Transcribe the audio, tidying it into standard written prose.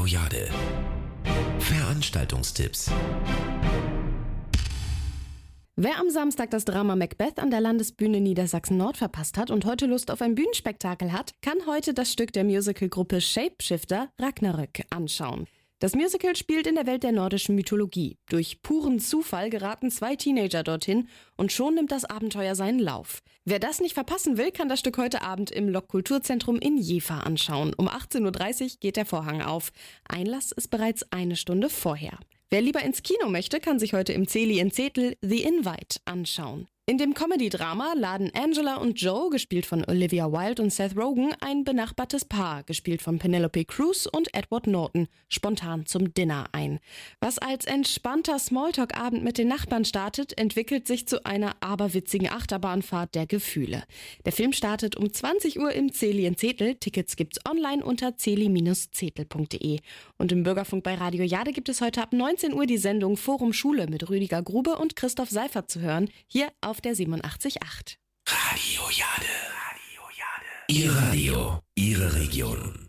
Jade. Veranstaltungstipps. Wer am Samstag das Drama Macbeth an der Landesbühne Niedersachsen-Nord verpasst hat und heute Lust auf ein Bühnenspektakel hat, kann heute das Stück der Musicalgruppe Shapeshifter Ragnarök anschauen. Das Musical spielt in der Welt der nordischen Mythologie. Durch puren Zufall geraten 2 Teenager dorthin und schon nimmt das Abenteuer seinen Lauf. Wer das nicht verpassen will, kann das Stück heute Abend im Lok-Kulturzentrum in Jever anschauen. Um 18.30 Uhr geht der Vorhang auf. Einlass ist bereits eine Stunde vorher. Wer lieber ins Kino möchte, kann sich heute im Zeli in Zetel The Invite anschauen. In dem Comedy-Drama laden Angela und Joe, gespielt von Olivia Wilde und Seth Rogen, ein benachbartes Paar, gespielt von Penelope Cruz und Edward Norton, spontan zum Dinner ein. Was als entspannter Smalltalk-Abend mit den Nachbarn startet, entwickelt sich zu einer aberwitzigen Achterbahnfahrt der Gefühle. Der Film startet um 20 Uhr im Zeli in Zetel. Tickets gibt's online unter zeli-zetel.de. Und im Bürgerfunk bei Radio Jade gibt es heute ab 19 Uhr die Sendung Forum Schule mit Rüdiger Grube und Christoph Seifert zu hören, hier auf der 87.8. Radio Jade. Ihr Radio, Ihre Region.